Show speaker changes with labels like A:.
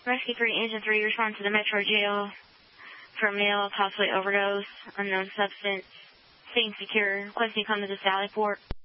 A: Rescue 3, Engine 3, respond to the Metro Jail for male, possibly overdose, unknown substance. Staying secure. Requesting come to the Sally Port.